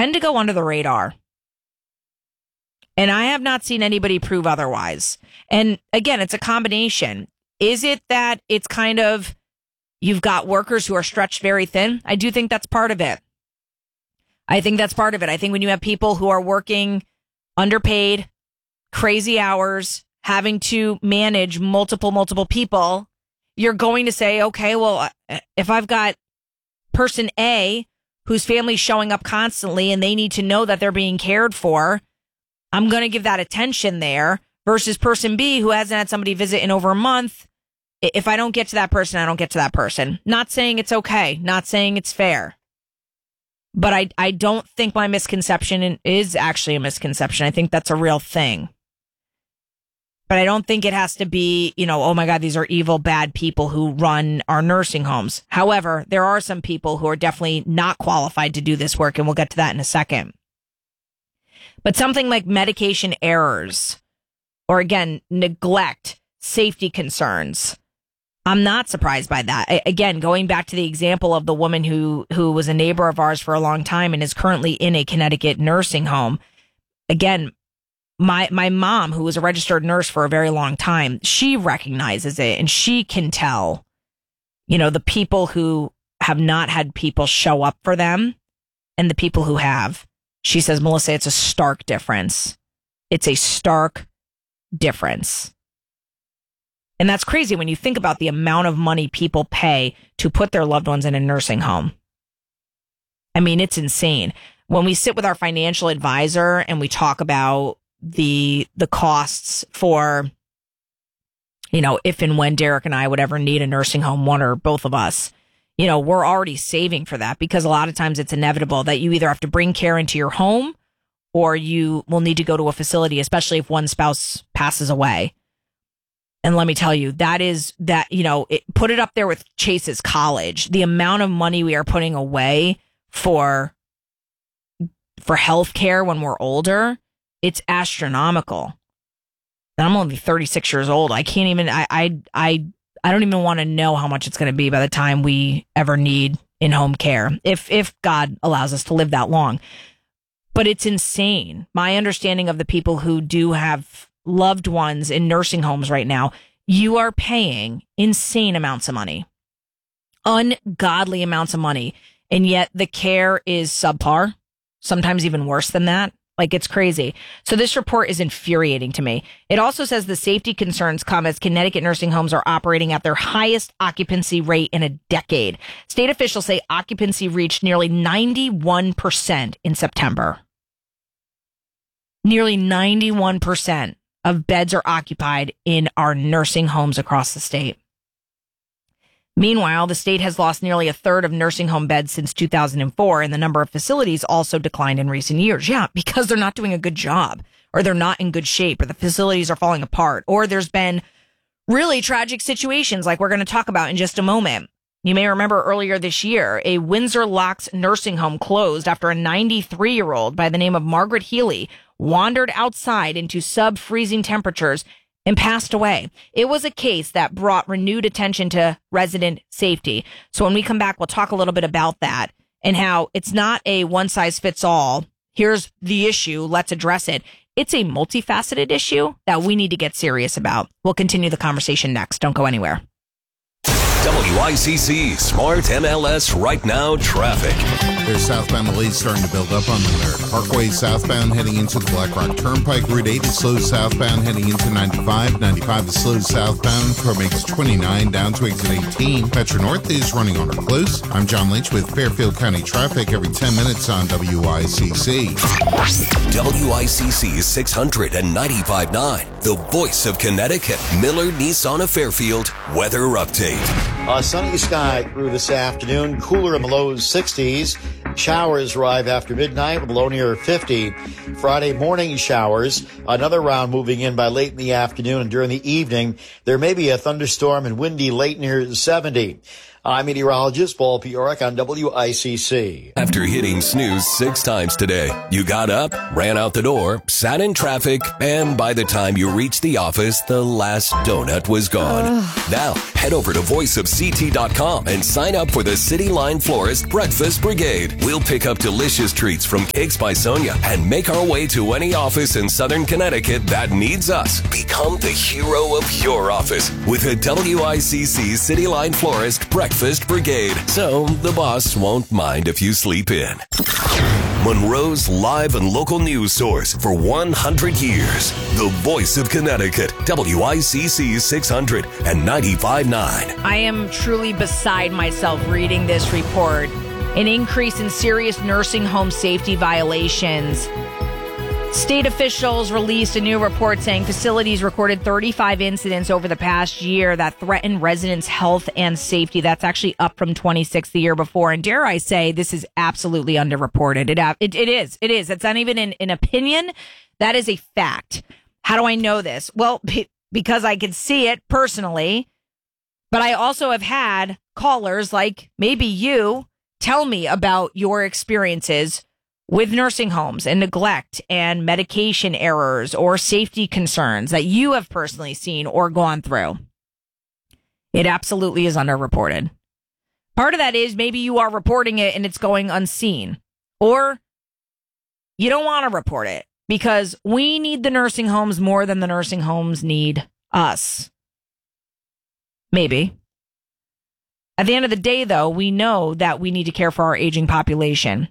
tend to go under the radar. And I have not seen anybody prove otherwise. And again, it's a combination. Is it that it's kind of, you've got workers who are stretched very thin? I do think that's part of it. I think that's part of it. I think when you have people who are working underpaid, crazy hours, having to manage multiple people, you're going to say, okay, well, if I've got person A whose family's showing up constantly and they need to know that they're being cared for, I'm going to give that attention there versus person B who hasn't had somebody visit in over a month. If I don't get to that person, I don't get to that person. Not saying it's okay, not saying it's fair. But I don't think my misconception is actually a misconception. I think that's a real thing. But I don't think it has to be, oh my God, these are evil, bad people who run our nursing homes. However, there are some people who are definitely not qualified to do this work, and we'll get to that in a second. But something like medication errors, or again, neglect, safety concerns, I'm not surprised by that. Again, going back to the example of the woman who was a neighbor of ours for a long time and is currently in a Connecticut nursing home. Again, my mom, who was a registered nurse for a very long time, she recognizes it and she can tell, the people who have not had people show up for them and the people who have. She says, Melissa, it's a stark difference. It's a stark difference. And that's crazy when you think about the amount of money people pay to put their loved ones in a nursing home. I mean, it's insane. When we sit with our financial advisor and we talk about the costs for, if and when Derek and I would ever need a nursing home, one or both of us, we're already saving for that because a lot of times it's inevitable that you either have to bring care into your home or you will need to go to a facility, especially if one spouse passes away. And let me tell you, put it up there with Chase's college. The amount of money we are putting away for health care when we're older, it's astronomical. And I'm only 36 years old. I can't even, I don't even want to know how much it's going to be by the time we ever need in-home care, if God allows us to live that long. But it's insane. My understanding of the people who do have loved ones in nursing homes right now, you are paying insane amounts of money, ungodly amounts of money. And yet the care is subpar, sometimes even worse than that. Like, it's crazy. So this report is infuriating to me. It also says the safety concerns come as Connecticut nursing homes are operating at their highest occupancy rate in a decade. State officials say occupancy reached nearly 91% in September. Nearly 91% of beds are occupied in our nursing homes across the state. Meanwhile, the state has lost nearly a third of nursing home beds since 2004, and the number of facilities also declined in recent years. Yeah, because they're not doing a good job, or they're not in good shape, or the facilities are falling apart, or there's been really tragic situations like we're going to talk about in just a moment. You may remember earlier this year, a Windsor Locks nursing home closed after a 93-year-old by the name of Margaret Healy wandered outside into sub-freezing temperatures and passed away. It was a case that brought renewed attention to resident safety. So when we come back, we'll talk a little bit about that and how it's not a one-size-fits-all. Here's the issue. Let's address it. It's a multifaceted issue that we need to get serious about. We'll continue the conversation next. Don't go anywhere. WICC Smart MLS Right Now traffic. There's southbound delays starting to build up on the Merritt Parkway southbound heading into the Black Rock Turnpike. Route 8 is slow southbound heading into 95. 95 is slow southbound from exit 29 down to exit 18. Metro North is running on or close. I'm John Lynch with Fairfield County traffic every 10 minutes on WICC. WICC 695.9, the voice of Connecticut. Miller Nissan of Fairfield weather update. Sunny sky through this afternoon, cooler in the low 60s. Showers arrive after midnight with a low near 50. Friday morning showers, another round moving in by late in the afternoon, and during the evening there may be a thunderstorm and windy late near 70. I'm meteorologist Paul Piorek on WICC. After hitting snooze 6 times today, you got up, ran out the door, sat in traffic, and by the time you reached the office, the last donut was gone. Now, head over to voiceofct.com and sign up for the City Line Florist Breakfast Brigade. We'll pick up delicious treats from Cakes by Sonia and make our way to any office in Southern Connecticut that needs us. Become the hero of your office with a WICC City Line Florist Breakfast Brigade, so the boss won't mind if you sleep in. Monroe's live and local news source for 100 years. The voice of Connecticut, WICC 600 and 95.9. I am truly beside myself reading this report. An increase in serious nursing home safety violations. State officials released a new report saying facilities recorded 35 incidents over the past year that threatened residents' health and safety. That's actually up from 26 the year before. And dare I say, this is absolutely underreported. It is. It's not even an opinion. That is a fact. How do I know this? Well, because I can see it personally, but I also have had callers like maybe you tell me about your experiences with nursing homes and neglect and medication errors or safety concerns that you have personally seen or gone through. It absolutely is underreported. Part of that is maybe you are reporting it and it's going unseen, or you don't want to report it because we need the nursing homes more than the nursing homes need us. Maybe. At the end of the day, though, we know that we need to care for our aging population.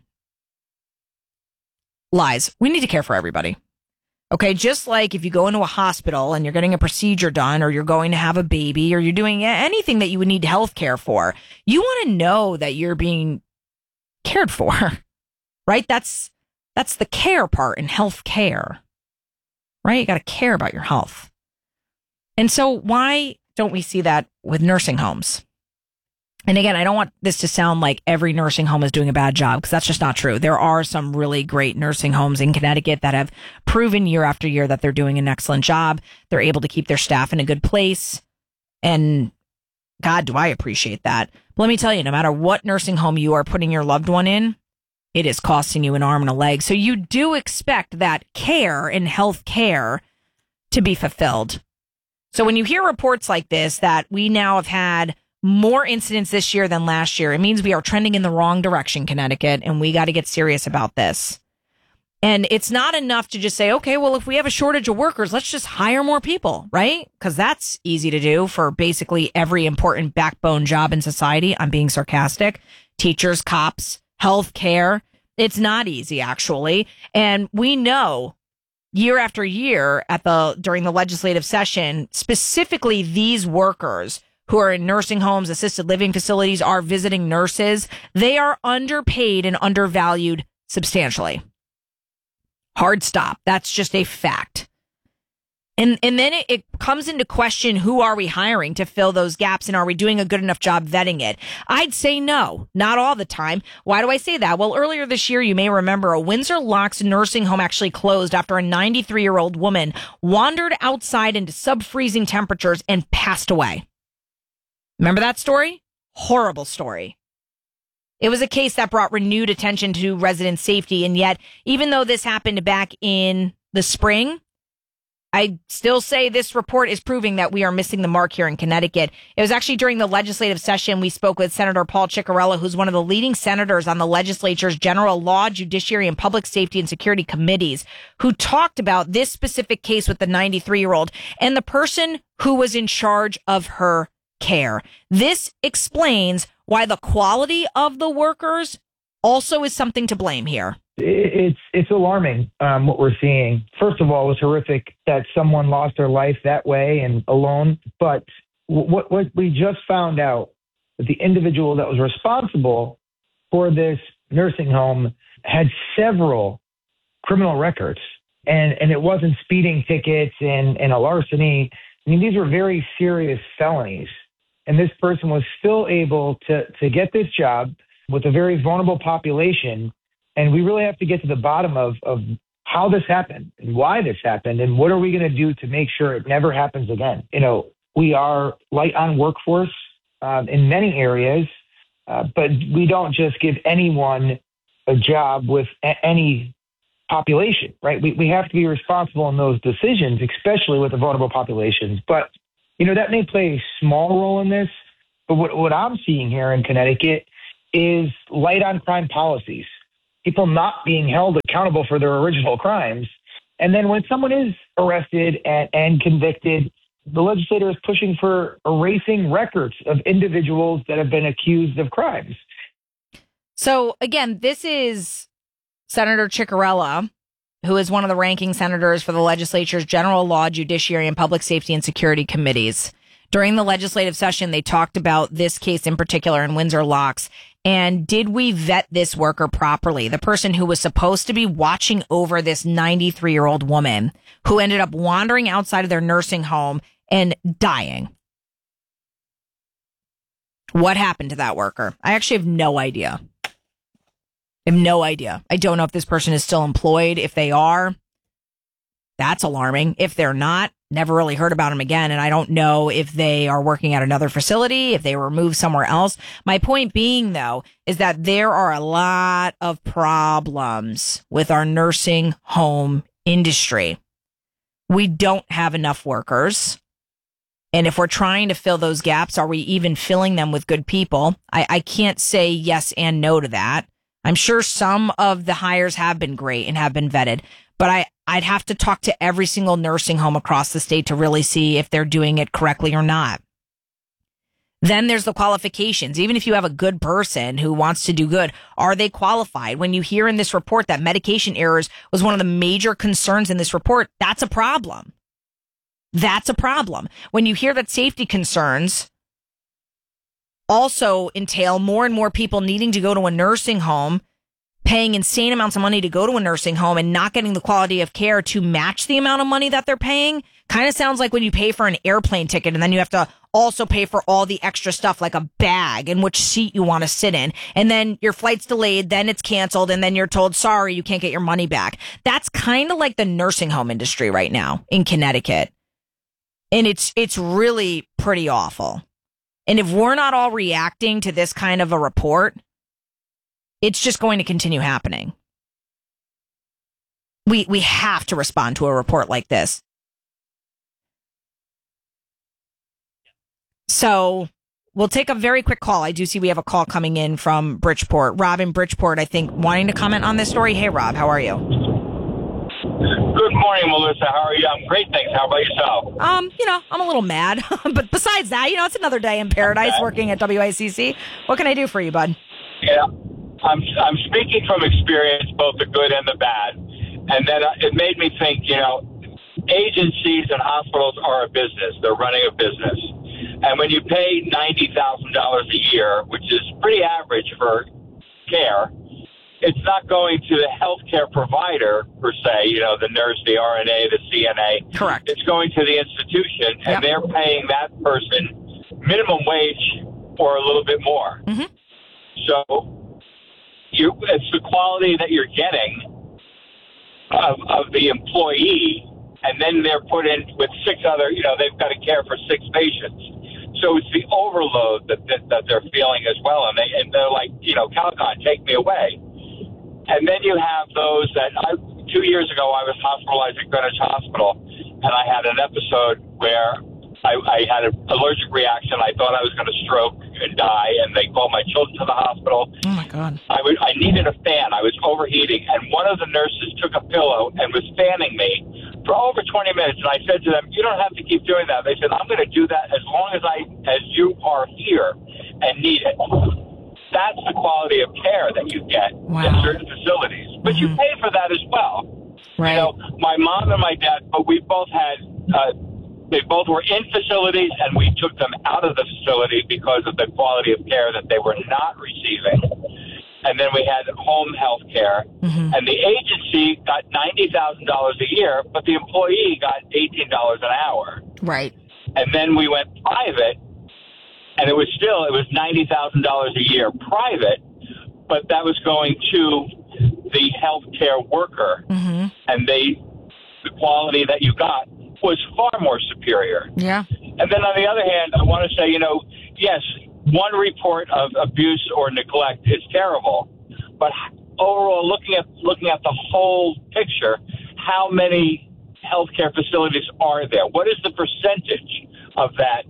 Lies. We need to care for everybody. Okay, just like if you go into a hospital and you're getting a procedure done, or you're going to have a baby, or you're doing anything that you would need health care for, you want to know that you're being cared for, right? That's the care part in health care, right? You got to care about your health. And so why don't we see that with nursing homes? And again, I don't want this to sound like every nursing home is doing a bad job, because that's just not true. There are some really great nursing homes in Connecticut that have proven year after year that they're doing an excellent job. They're able to keep their staff in a good place. And God, do I appreciate that. But let me tell you, no matter what nursing home you are putting your loved one in, it is costing you an arm and a leg. So you do expect that care and health care to be fulfilled. So when you hear reports like this, that we now have had more incidents this year than last year, it means we are trending in the wrong direction, Connecticut, and we got to get serious about this. And it's not enough to just say, okay, well, if we have a shortage of workers, let's just hire more people, right? Because that's easy to do for basically every important backbone job in society. I'm being sarcastic. Teachers, cops, healthcare. It's not easy, actually. And we know year after year during the legislative session, specifically these workers who are in nursing homes, assisted living facilities, are visiting nurses, they are underpaid and undervalued substantially. Hard stop. That's just a fact. And then it comes into question, who are we hiring to fill those gaps, and are we doing a good enough job vetting it? I'd say no, not all the time. Why do I say that? Well, earlier this year, you may remember, a Windsor Locks nursing home actually closed after a 93-year-old woman wandered outside into sub-freezing temperatures and passed away. Remember that story? Horrible story. It was a case that brought renewed attention to resident safety, and yet, even though this happened back in the spring, I still say this report is proving that we are missing the mark here in Connecticut. It was actually during the legislative session we spoke with Senator Paul Ciccarello, who's one of the leading senators on the legislature's General Law, Judiciary, and Public Safety and Security committees, who talked about this specific case with the 93-year-old and the person who was in charge of her care. This explains why the quality of the workers also is something to blame here. It's alarming what we're seeing. First of all, it was horrific that someone lost their life that way and alone. But what we just found out, that the individual that was responsible for this nursing home had several criminal records. And it wasn't speeding tickets and a larceny. I mean, these were very serious felonies. And this person was still able to get this job with a very vulnerable population. And we really have to get to the bottom of how this happened and why this happened and what are we going to do to make sure it never happens again. You know, we are light on workforce. in many areas, but we don't just give anyone a job with any population, right? We have to be responsible in those decisions, especially with the vulnerable populations. But, that may play a small role in this. But what I'm seeing here in Connecticut is light on crime policies, people not being held accountable for their original crimes. And then when someone is arrested and convicted, the legislator is pushing for erasing records of individuals that have been accused of crimes. So, again, this is Senator Ciccarella, who is one of the ranking senators for the legislature's General Law, Judiciary, and Public Safety and Security committees. During the legislative session, they talked about this case in particular in Windsor Locks. And did we vet this worker properly? The person who was supposed to be watching over this 93-year-old woman who ended up wandering outside of their nursing home and dying. What happened to that worker? I actually have no idea. I have no idea. I don't know if this person is still employed. If they are, that's alarming. If they're not, never really heard about them again. And I don't know if they are working at another facility, if they were moved somewhere else. My point being, though, is that there are a lot of problems with our nursing home industry. We don't have enough workers. And if we're trying to fill those gaps, are we even filling them with good people? I can't say yes and no to that. I'm sure some of the hires have been great and have been vetted, but I'd have to talk to every single nursing home across the state to really see if they're doing it correctly or not. Then there's the qualifications. Even if you have a good person who wants to do good, are they qualified? When you hear in this report that medication errors was one of the major concerns in this report, that's a problem. That's a problem. When you hear that safety concerns also entail more and more people needing to go to a nursing home, paying insane amounts of money to go to a nursing home and not getting the quality of care to match the amount of money that they're paying, kind of sounds like when you pay for an airplane ticket and then you have to also pay for all the extra stuff like a bag and which seat you want to sit in. And then your flight's delayed, then it's canceled, and then you're told, sorry, you can't get your money back. That's kind of like the nursing home industry right now in Connecticut. And it's really pretty awful. And if we're not all reacting to this kind of a report, it's just going to continue happening. We have to respond to a report like this. So we'll take a very quick call. I do see we have a call coming in from Bridgeport. Rob in Bridgeport, I think, wanting to comment on this story. Hey, Rob, how are you? Good morning, Melissa. How are you? I'm great, thanks. How about yourself? I'm a little mad. But besides that, it's another day in paradise working at WICC. What can I do for you, bud? Yeah, I'm speaking from experience, both the good and the bad. And then it made me think, agencies and hospitals are a business. They're running a business. And when you pay $90,000 a year, which is pretty average for care, it's not going to the healthcare provider, per se, the nurse, the RNA, the CNA. Correct. It's going to the institution, and they're paying that person minimum wage or a little bit more. Mm-hmm. So it's the quality that you're getting of the employee, and then they're put in with six other, they've got to care for six patients. So it's the overload that they're feeling as well, and they're like, Calcon, take me away. And then you have those that 2 years ago I was hospitalized at Greenwich Hospital, and I had an episode where I had an allergic reaction. I thought I was going to stroke and die, and they called my children to the hospital. Oh, my God. I needed a fan. I was overheating, and one of the nurses took a pillow and was fanning me for over 20 minutes. And I said to them, you don't have to keep doing that. They said, I'm going to do that as long as you are here and need it. That's the quality of care that you get in certain facilities. But you pay for that as well. Right. My mom and my dad, but we both had, they both were in facilities, and we took them out of the facility because of the quality of care that they were not receiving. And then we had home health care. Mm-hmm. And the agency got $90,000 a year, but the employee got $18 an hour. Right. And then we went private, and it was $90,000 a year private, but that was going to the healthcare worker, mm-hmm. and the quality that you got was far more superior. Yeah. And then on the other hand, I want to say, yes, one report of abuse or neglect is terrible, but overall, looking at the whole picture, how many healthcare facilities are there? What is the percentage of that,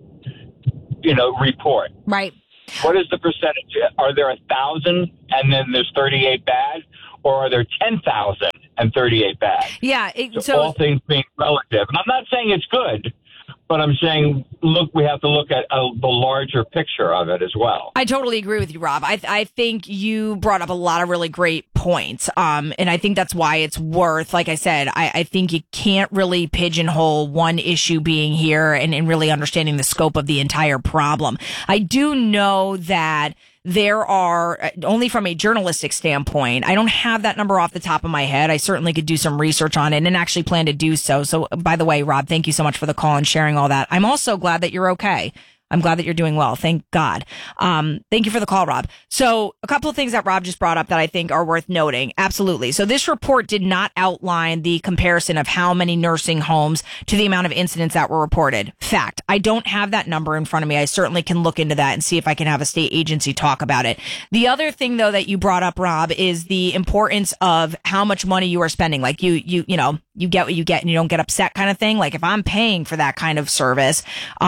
report? Right. What is the percentage? Are there 1,000 and then there's 38 bad, or are there 10,000 and 38 bad? Yeah. So all things being relative, and I'm not saying it's good, but I'm saying, look, we have to look at the larger picture of it as well. I totally agree with you, Rob. I think you brought up a lot of really great points. And I think that's why it's worth, like I said, I think you can't really pigeonhole one issue being here and really understanding the scope of the entire problem. I do know that there are, only from a journalistic standpoint, I don't have that number off the top of my head. I certainly could do some research on it and actually plan to do so. So, by the way, Rob, thank you so much for the call and sharing all that. I'm also glad that you're okay. I'm glad that you're doing well. Thank God. Thank you for the call, Rob. So a couple of things that Rob just brought up that I think are worth noting. Absolutely. So this report did not outline the comparison of how many nursing homes to the amount of incidents that were reported. Fact. I don't have that number in front of me. I certainly can look into that and see if I can have a state agency talk about it. The other thing, though, that you brought up, Rob, is the importance of how much money you are spending. Like you get what you get and you don't get upset kind of thing. Like if I'm paying for that kind of service,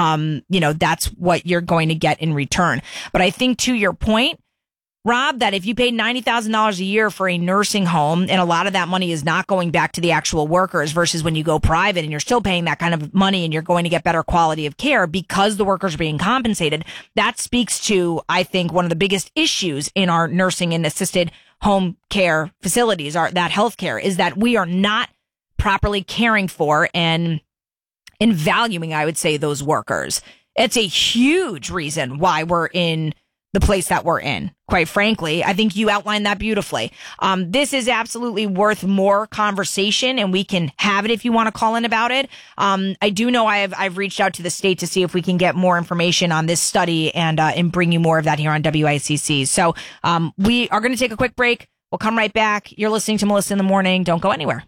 that's what you're going to get in return. But I think to your point, Rob, that if you paid $90,000 a year for a nursing home and a lot of that money is not going back to the actual workers versus when you go private and you're still paying that kind of money and you're going to get better quality of care because the workers are being compensated, that speaks to, I think, one of the biggest issues in our nursing and assisted home care facilities, that healthcare, is that we are not properly caring for and valuing, I would say, those workers. It's a huge reason why we're in the place that we're in, quite frankly. I think you outlined that beautifully. This is absolutely worth more conversation, and we can have it if you want to call in about it. I do know I've reached out to the state to see if we can get more information on this study and bring you more of that here on WICC. So we are going to take a quick break. We'll come right back. You're listening to Melissa in the Morning. Don't go anywhere.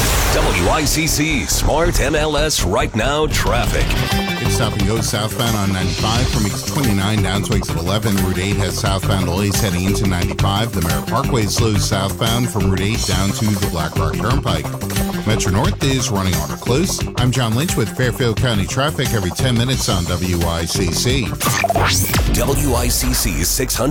WICC Smart MLS Right Now Traffic. It's stop and go southbound on 95 from exit 29 down to exit 11. Route 8 has southbound delays heading into 95. The Merritt Parkway slows southbound from Route 8 down to the Black Rock Turnpike. Metro North is running on or close. I'm John Lynch with Fairfield County Traffic every 10 minutes on WICC. WICC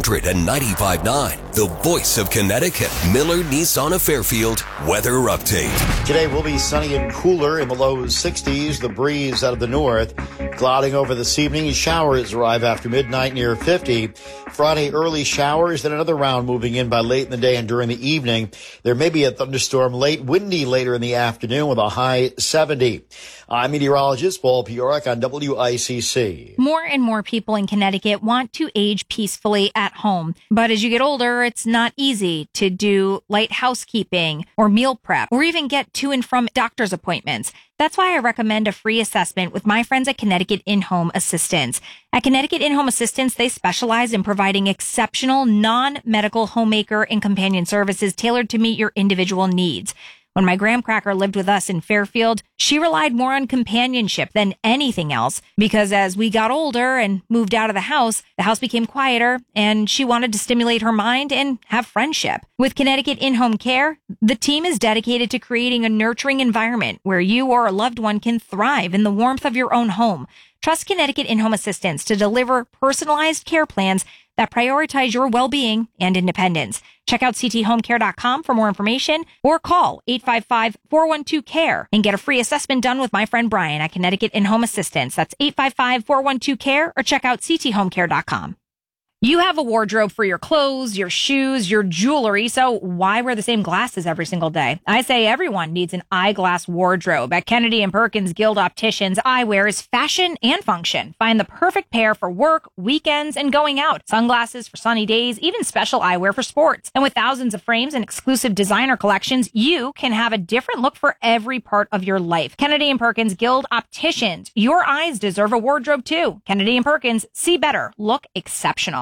695.9, the voice of Connecticut. Miller Nissan of Fairfield weather update. Today will be sunny and cooler in the low 60s. The breeze out of the north. Clouding over this evening. Showers arrive after midnight near 50. Friday, early showers, then another round moving in by late in the day and during the evening. There may be a thunderstorm late, windy later in the afternoon with a high 70. I'm meteorologist Paul Piorek on WICC. More and more people in Connecticut want to age peacefully at home. But as you get older, it's not easy to do light housekeeping or meal prep or even get to and from doctor's appointments. That's why I recommend a free assessment with my friends at Connecticut In-Home Assistance. At Connecticut In-Home Assistance, they specialize in providing exceptional non-medical homemaker and companion services tailored to meet your individual needs. When my grandcracker lived with us in Fairfield, she relied more on companionship than anything else because as we got older and moved out of the house became quieter and she wanted to stimulate her mind and have friendship. With Connecticut In-Home Care, the team is dedicated to creating a nurturing environment where you or a loved one can thrive in the warmth of your own home. Trust Connecticut In-Home Assistance to deliver personalized care plans that prioritize your well-being and independence. Check out cthomecare.com for more information or call 855-412-CARE and get a free assessment done with my friend Brian at Connecticut In-Home Assistance. That's 855-412-CARE or check out cthomecare.com. You have a wardrobe for your clothes, your shoes, your jewelry, so why wear the same glasses every single day? I say everyone needs an eyeglass wardrobe. At Kennedy & Perkins Guild Opticians, eyewear is fashion and function. Find the perfect pair for work, weekends, and going out. Sunglasses for sunny days, even special eyewear for sports. And with thousands of frames and exclusive designer collections, you can have a different look for every part of your life. Kennedy & Perkins Guild Opticians. Your eyes deserve a wardrobe too. Kennedy & Perkins, see better, look exceptional.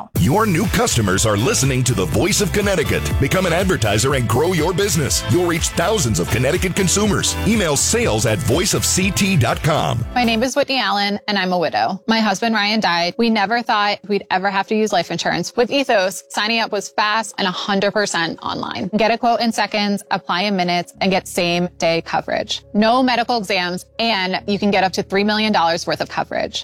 Your new customers are listening to the Voice of Connecticut. Become an advertiser and grow your business. You'll reach thousands of Connecticut consumers. Email sales@voiceofct.com. My name is Whitney Allen, and I'm a widow. My husband, Ryan, died. We never thought we'd ever have to use life insurance. With Ethos, signing up was fast and 100% online. Get a quote in seconds, apply in minutes, and get same-day coverage. No medical exams, and you can get up to $3 million worth of coverage.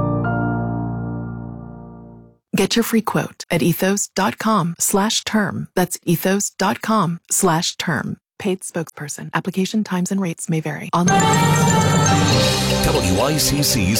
Get your free quote at ethos.com/term. That's ethos.com/term. Paid spokesperson. Application times and rates may vary. Online. WICC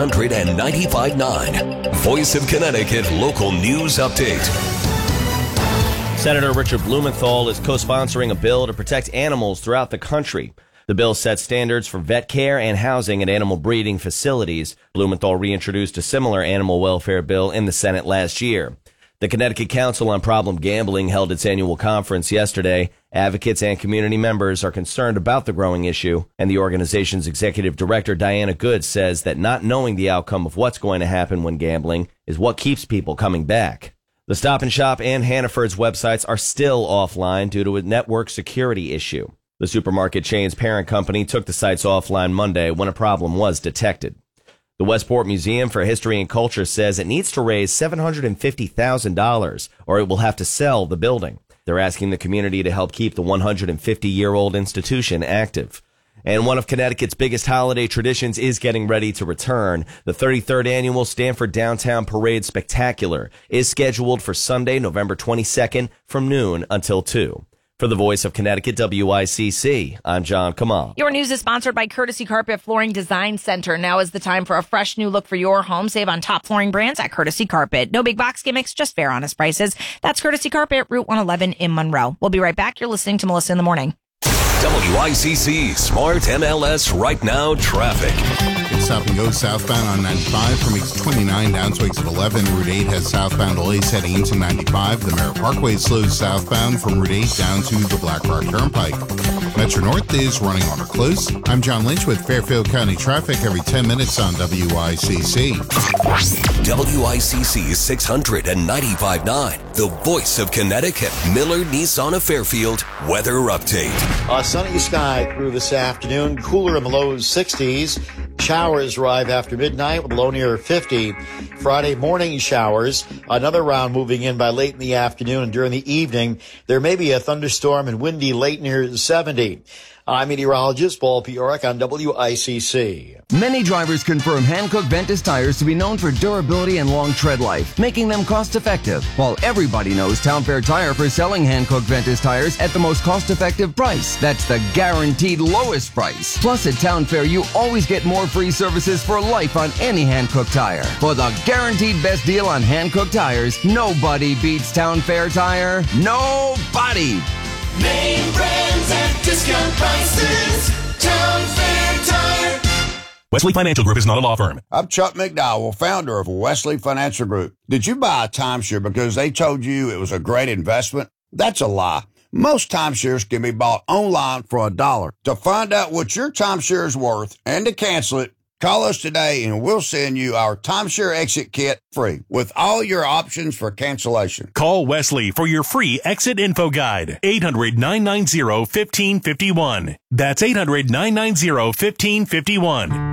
695.9. Voice of Connecticut Local News Update. Senator Richard Blumenthal is co-sponsoring a bill to protect animals throughout the country. The bill sets standards for vet care and housing at animal breeding facilities. Blumenthal reintroduced a similar animal welfare bill in the Senate last year. The Connecticut Council on Problem Gambling held its annual conference yesterday. Advocates and community members are concerned about the growing issue, and the organization's executive director, Diana Good, says that not knowing the outcome of what's going to happen when gambling is what keeps people coming back. The Stop and Shop and Hannaford's websites are still offline due to a network security issue. The supermarket chain's parent company took the sites offline Monday when a problem was detected. The Westport Museum for History and Culture says it needs to raise $750,000 or it will have to sell the building. They're asking the community to help keep the 150-year-old institution active. And one of Connecticut's biggest holiday traditions is getting ready to return. The 33rd annual Stamford Downtown Parade Spectacular is scheduled for Sunday, November 22nd from noon until 2. For the Voice of Connecticut, WICC, I'm John Kamal. Your news is sponsored by Courtesy Carpet Flooring Design Center. Now is the time for a fresh new look for your home. Save on top flooring brands at Courtesy Carpet. No big box gimmicks, just fair, honest prices. That's Courtesy Carpet, Route 111 in Monroe. We'll be right back. You're listening to Melissa in the Morning. WICC Smart MLS Right Now Traffic. It's stop and go southbound on 95 from exit 29 down to exit 11. Route 8 has southbound delays heading into 95. The Merritt Parkway slows southbound from Route 8 down to the Black Rock Turnpike. Metro North is running on or close. I'm John Lynch with Fairfield County traffic every 10 minutes on WICC. WICC 695.9, the Voice of Connecticut, Miller Nissan of Fairfield weather update. Sunny sky through this afternoon, cooler in the low 60s. Showers arrive after midnight with a low near 50. Friday morning showers, another round moving in by late in the afternoon, and during the evening, there may be a thunderstorm and windy late near 70. I'm meteorologist Paul Piorek on WICC. Many drivers confirm Hankook Ventus tires to be known for durability and long tread life, making them cost-effective. While everybody knows Town Fair Tire for selling Hankook Ventus tires at the most cost-effective price. That's the guaranteed lowest price. Plus, at Town Fair, you always get more free services for life on any Hankook tire. For the guaranteed best deal on Hankook tires, nobody beats Town Fair Tire. Nobody! Name brands at discount prices. Town Fair Tire. Wesley Financial Group is not a law firm. I'm Chuck McDowell, founder of Wesley Financial Group. Did you buy a timeshare because they told you it was a great investment? That's a lie. Most timeshares can be bought online for $1. To find out what your timeshare is worth and to cancel it, call us today and we'll send you our timeshare exit kit free with all your options for cancellation. Call Wesley for your free exit info guide. 800-990-1551. That's 800-990-1551.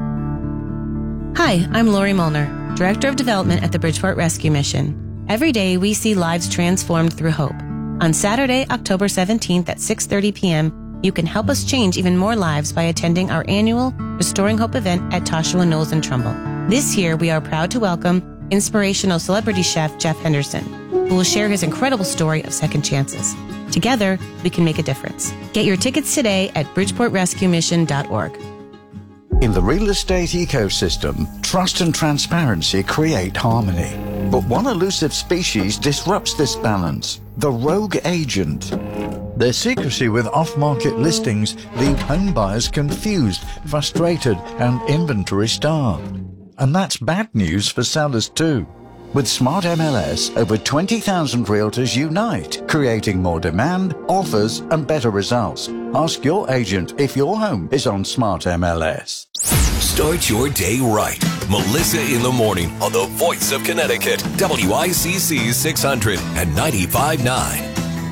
Hi, I'm Lori Molnar, Director of Development at the Bridgeport Rescue Mission. Every day we see lives transformed through hope. On Saturday, October 17th at 6:30 p.m., you can help us change even more lives by attending our annual Restoring Hope event at Toshua Knolls and Trumbull. This year, we are proud to welcome inspirational celebrity chef Jeff Henderson, who will share his incredible story of second chances. Together, we can make a difference. Get your tickets today at bridgeportrescuemission.org. In the real estate ecosystem, trust and transparency create harmony. But one elusive species disrupts this balance: the rogue agent. Their secrecy with off-market listings leave home buyers confused, frustrated, and inventory-starved. And that's bad news for sellers too. With Smart MLS, over 20,000 realtors unite, creating more demand, offers, and better results. Ask your agent if your home is on Smart MLS. Start your day right. Melissa in the Morning on the Voice of Connecticut, WICC 600 and 95.9.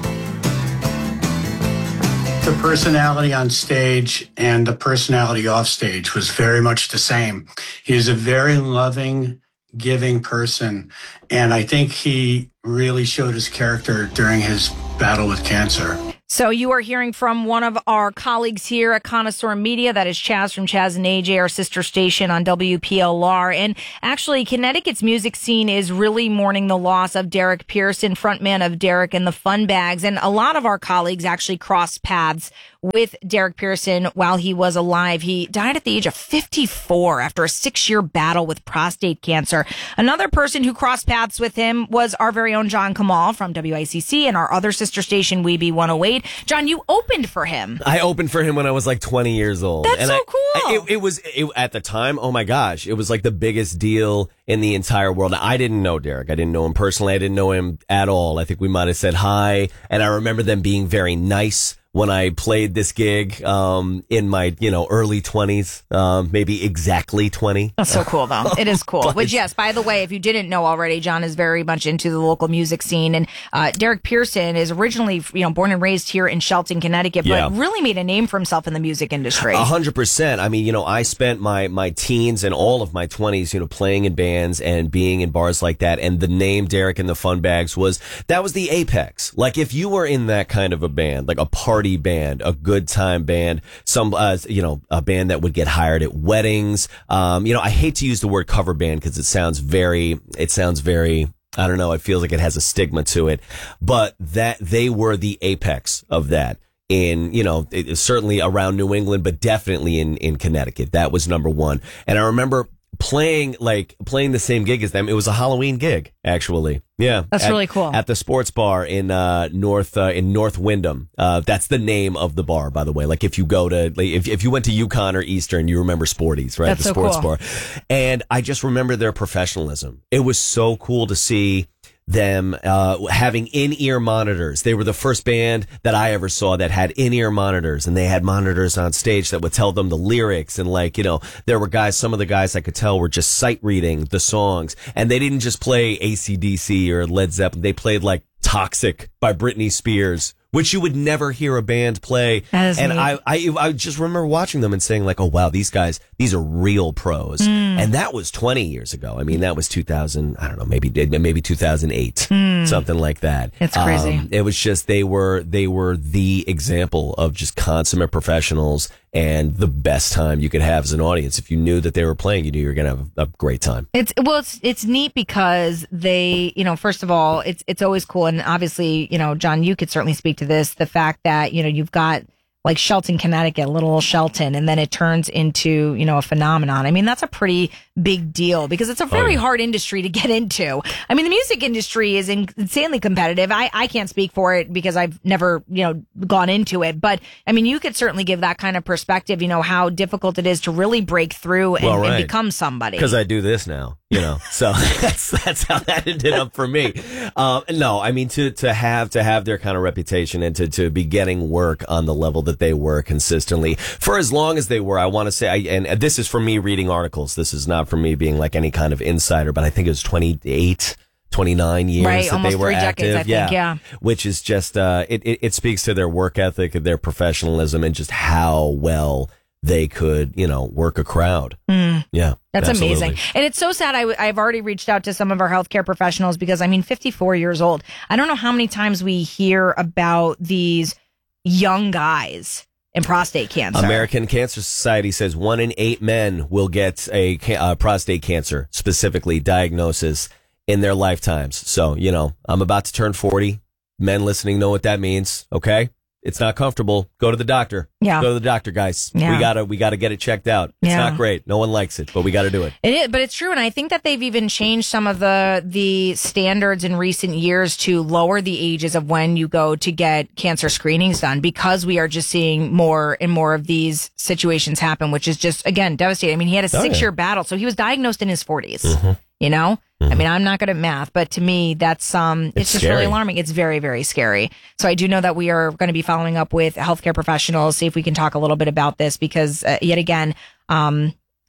The personality on stage and the personality off stage was very much the same. He is a very loving, giving person, and I think he really showed his character during his battle with cancer. So you are hearing from one of our colleagues here at Connoisseur Media. That is Chaz from Chaz and AJ, our sister station on WPLR. And actually, Connecticut's music scene is really mourning the loss of Derek Pearson, frontman of Derek and the Fun Bags. And a lot of our colleagues actually crossed paths with Derek Pearson while he was alive. He died at the age of 54 after a 6-year battle with prostate cancer. Another person who crossed paths with him was our very own John Kamal from WICC and our other sister station, Weeby 108. John, you opened for him. I opened for him when I was like 20 years old. That's so cool. It was at the time, oh my gosh, it was like the biggest deal in the entire world. I didn't know Derek. I didn't know him personally. I didn't know him at all. I think we might have said hi. And I remember them being very nice when I played this gig in my, early 20s, maybe exactly 20. That's so cool, though. It is cool. Which, yes, by the way, if you didn't know already, John is very much into the local music scene. And Derek Pearson is originally, born and raised here in Shelton, Connecticut, but really made a name for himself in the music industry. 100%. I mean, I spent my teens and all of my 20s, playing in bands and being in bars like that. And the name Derek and the Fun Bags was the apex. Like, if you were in that kind of a band, like a party band, a good time band, some, a band that would get hired at weddings. I hate to use the word cover band because it sounds very, I don't know. It feels like it has a stigma to it, but that they were the apex of that in, certainly around New England, but definitely in Connecticut. That was number one. And I remember playing the same gig as them. It was a Halloween gig, actually. Yeah. That's really cool. At the sports bar in North Wyndham. That's the name of the bar, by the way. Like, if you go to, if you went to UConn or Eastern, you remember Sporties, right? That's the so sports cool. bar. And I just remember their professionalism. It was so cool to see them having in-ear monitors. They were the first band that I ever saw that had in-ear monitors, and they had monitors on stage that would tell them the lyrics. And there were some of the guys I could tell were just sight reading the songs, and they didn't just play AC/DC or Led Zeppelin. They played like Toxic by Britney Spears, which you would never hear a band play. And I just remember watching them and saying like, oh wow, these are real pros. And that was 20 years ago. I mean, that was 2000, I don't know, maybe 2008, something like that. It's crazy. It was just, they were the example of just consummate professionals and the best time you could have as an audience. If you knew that they were playing, you knew you were going to have a great time. It's neat because they, first of all, it's always cool. And obviously, John, you could certainly speak to this, the fact that, you've got like Shelton, Connecticut, little old Shelton, and then it turns into, a phenomenon. I mean, that's a pretty big deal because it's a very hard industry to get into. I mean, the music industry is insanely competitive. I can't speak for it because I've never, gone into it. But I mean, you could certainly give that kind of perspective, how difficult it is to really break through and become somebody. Because I do this now. So that's how that ended up for me. No, I mean, to have their kind of reputation and to be getting work on the level that they were consistently for as long as they were, I want to say, and this is from me reading articles. This is not from me being like any kind of insider, but I think it was 29 years that they were 3 active. decades, I think, yeah. Which is just, it speaks to their work ethic, their professionalism, and just how well they could, work a crowd. Yeah. That's absolutely amazing. And it's so sad. I've already reached out to some of our healthcare professionals because 54 years old. I don't know how many times we hear about these young guys in prostate cancer. American Cancer Society says 1 in 8 men will get a prostate cancer, specifically diagnosis, in their lifetimes. So, I'm about to turn 40. Men listening know what that means. Okay. It's not comfortable. Go to the doctor. Yeah. Go to the doctor, guys. Yeah. We gotta get it checked out. It's not great. No one likes it, but we got to do it. It is, but it's true. And I think that they've even changed some of the standards in recent years to lower the ages of when you go to get cancer screenings done because we are just seeing more and more of these situations happen, which is just, again, devastating. I mean, he had a 6-year battle, so he was diagnosed in his 40s, I mean, I'm not good at math, but to me, that's it's just scary. really alarming. It's very, very scary. So I do know that we are going to be following up with healthcare professionals, see if we can talk a little bit about this because yet again,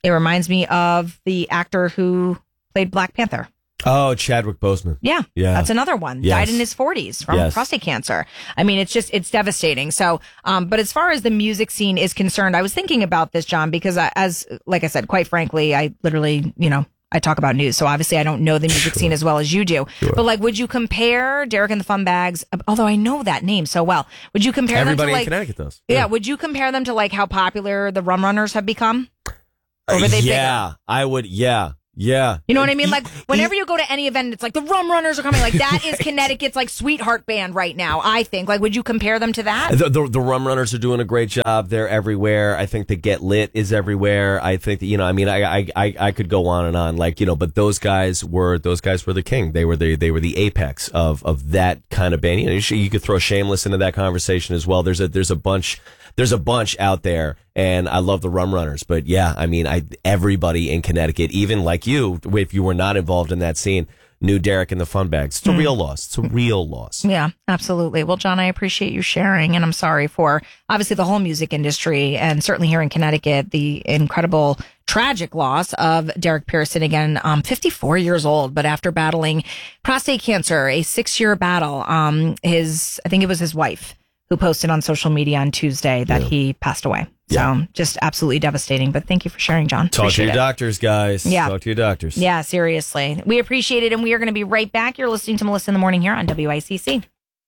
It reminds me of the actor who played Black Panther. Oh, Chadwick Boseman. Yeah, Yeah. that's another one. Yes. Died in his 40s from Yes. prostate cancer. I mean, it's devastating. So, but as far as the music scene is concerned, I was thinking about this, John, because like I said, quite frankly, I literally, I talk about news. So obviously I don't know the music scene as well as you do. Sure. But like, would you compare Derek and the Fun Bags, although I know that name so well, would you compare Everybody them to in Connecticut does. Yeah. Would you compare them to like how popular the Rum Runners have become? Or were they bigger? I would. Yeah. Yeah. You know what I mean? Like, whenever you go to any event, it's like the Rum Runners are coming. Like, that is Connecticut's, like, sweetheart band right now, I think. Like, would you compare them to that? The Rum Runners are doing a great job. They're everywhere. I think the Get Lit is everywhere. I think that, I could go on and on. Like, but those guys were the king. They were the apex of that kind of band. You could throw Shameless into that conversation as well. There's a bunch out there, and I love the Rum Runners. But yeah, everybody in Connecticut, even like you, if you were not involved in that scene, knew Derek and the Fun Bags. It's a real loss. It's a real loss. Yeah, absolutely. Well, John, I appreciate you sharing, and I'm sorry for obviously the whole music industry, and certainly here in Connecticut, the incredible tragic loss of Derek Pearson, again, 54 years old, but after battling prostate cancer, a 6-year battle, I think it was his wife who posted on social media on Tuesday that he passed away. So just absolutely devastating. But thank you for sharing, John. Talk Appreciate to your it. doctors, guys. Yeah. Talk to your doctors. Yeah, seriously. We appreciate it, and we are going to be right back. You're listening to Melissa in the Morning here on WICC.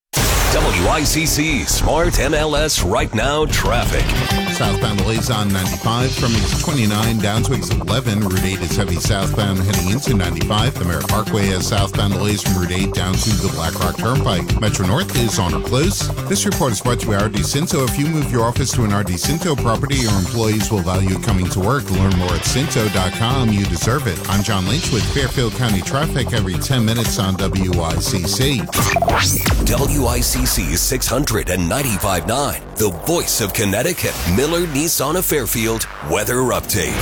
WICC Smart MLS Right Now Traffic. Southbound delays on 95 from exit 29 down to exit 11. Route 8 is heavy southbound heading into 95. The Merritt Parkway has southbound delays from Route 8 down to the Black Rock Turnpike. Metro North is on or close. This report is brought to you by RD Cinto. If you move your office to an RD Cinto property, your employees will value coming to work. Learn more at Cinto.com. You deserve it. I'm John Lynch with Fairfield County Traffic every 10 minutes on WICC. WICC 695.9, the voice of Connecticut. Miller Nissan of Fairfield weather update.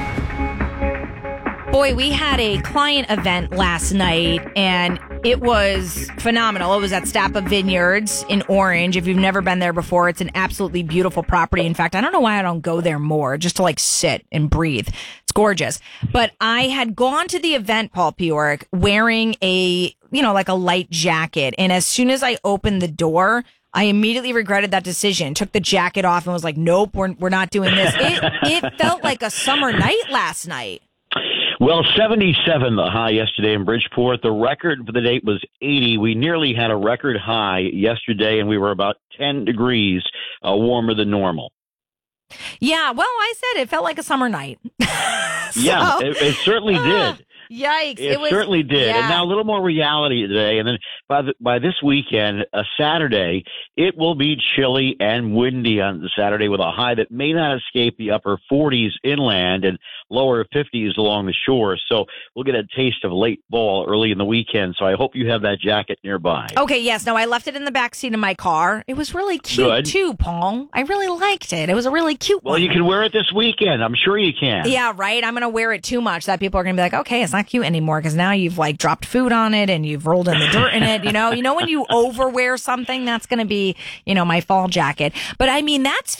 Boy, we had a client event last night, and it was phenomenal. It was at Stapa Vineyards in Orange. If you've never been there before, it's an absolutely beautiful property. In fact, I don't know why I don't go there more, just to like sit and breathe. It's gorgeous. But I had gone to the event, Paul Pioric, wearing a light jacket. And as soon as I opened the door, I immediately regretted that decision, took the jacket off and was like, nope, we're not doing this. It felt like a summer night last night. Well, 77 the high yesterday in Bridgeport. The record for the date was 80. We nearly had a record high yesterday, and we were about 10 degrees warmer than normal. Yeah, well, I said it felt like a summer night. Yeah, it certainly did. Yikes. It certainly did. Yeah. And now a little more reality today. And then by this weekend, Saturday, it will be chilly and windy on the Saturday with a high that may not escape the upper 40s inland and lower 50s along the shore. So we'll get a taste of late fall early in the weekend. So I hope you have that jacket nearby. Okay, yes. No, I left it in the backseat of my car. It was really cute, too, Paul. I really liked it. It was a really cute one. Well, you can wear it this weekend. I'm sure you can. Yeah, right. I'm going to wear it too much that people are going to be like, okay, it's not cute anymore because now you've like dropped food on it and you've rolled in the dirt in it. You know when you overwear something, that's going to be, my fall jacket. But I mean, that's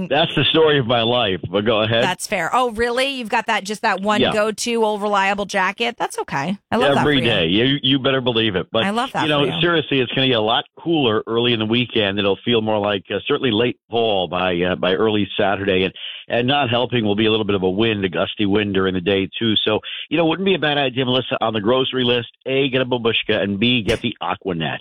That's fair. Oh, really? You've got that one go-to old reliable jacket. That's okay. I love Every that for day. You better believe it. But I love that. Seriously, it's going to get a lot cooler early in the weekend. It'll feel more like certainly late fall by early Saturday, and not helping will be a little bit of a gusty wind during the day too. So wouldn't be a bad idea, Melissa, on the grocery list. A, get a babushka, and B, get the Aquanet.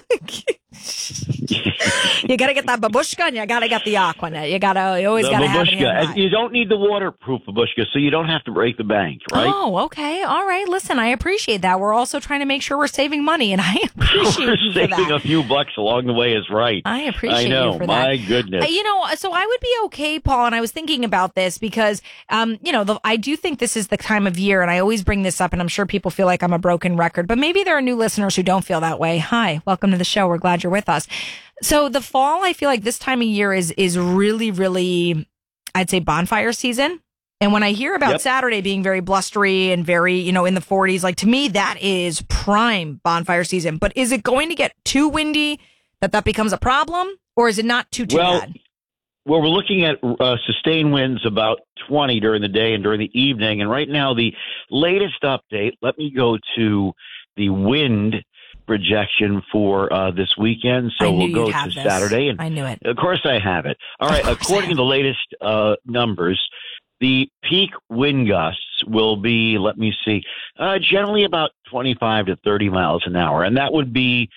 You got to get that babushka and you got to get the Aquanet. You always got to have it in your and you don't need the waterproof babushka, so you don't have to break the bank, right? Oh, okay. All right. Listen, I appreciate that. We're also trying to make sure we're saving money, and I appreciate you for that. Saving a few bucks along the way is right. I appreciate you for that. My goodness. So I would be okay, Paul, and I was thinking about this because, I do think this is the time of year, and I always bring this up, and I'm sure people feel like I'm a broken record, but maybe there are new listeners who don't feel that way. Hi, welcome to the show. We're glad you're with us. So the fall, I feel like this time of year is really, really, I'd say bonfire season. And when I hear about Saturday being very blustery and very, in the 40s, like to me, that is prime bonfire season. But is it going to get too windy that becomes a problem? Or is it not too bad? Well, we're looking at sustained winds about 20 during the day and during the evening. And right now, the latest update, let me go to the wind projection for this weekend. So we'll go to Saturday. And I knew it. Of course I have it. All right. According to the latest numbers, the peak wind gusts will be, let me see, generally about 25 to 30 miles an hour. And that would be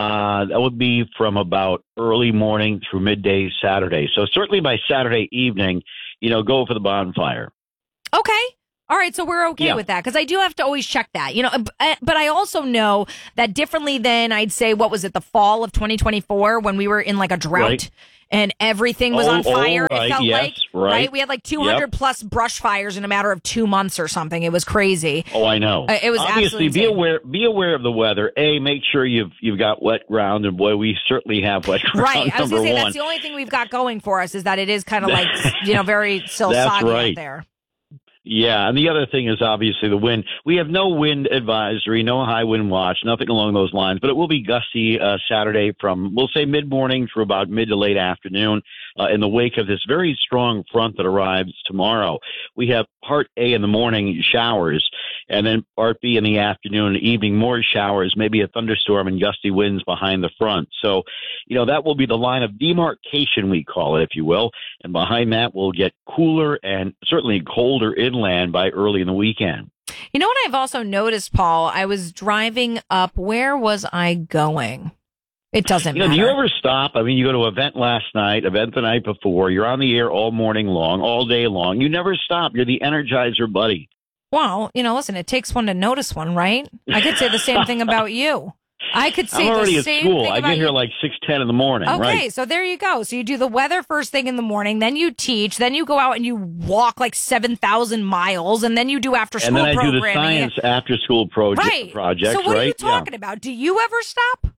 from about early morning through midday Saturday. So certainly by Saturday evening, go for the bonfire. Okay. All right. So we're okay with that because I do have to always check that, but I also know that differently than I'd say, what was it, the fall of 2024 when we were in like a drought. Right. And everything was on fire. Right, it felt yes, like, right? We had like 200 plus brush fires in a matter of 2 months or something. It was crazy. Oh, I know. It was obviously be aware of the weather. Make sure you've got wet ground, and boy, we certainly have wet ground. Right. I was going to say one. that's the only thing we've got going for us is that it is kind of like very still soggy out there. Yeah, and the other thing is obviously the wind. We have no wind advisory, no high wind watch, nothing along those lines, but it will be gusty Saturday from, we'll say, mid-morning through about mid to late afternoon in the wake of this very strong front that arrives tomorrow. We have part A in the morning, showers, and then part B in the afternoon and evening, more showers, maybe a thunderstorm and gusty winds behind the front. So, that will be the line of demarcation, we call it, if you will, and behind that we'll get cooler and certainly colder inland by early in the weekend. You know what I've also noticed, Paul? I was driving up. Where was I going? It doesn't matter. Do you ever stop? I mean, you go to an event last night, event the night before. You're on the air all morning long, all day long. You never stop. You're the Energizer buddy. Well, listen, it takes one to notice one, right? I could say the same thing about you. I could say I'm already the at same school. thing I about get here you. like 6:10 in the morning. Okay, right? So there you go. So you do the weather first thing in the morning, then you teach, then you go out and you walk like 7,000 miles, and then you do after school programming. programming. And then I do the science after school project. So what are you talking about? Do you ever stop?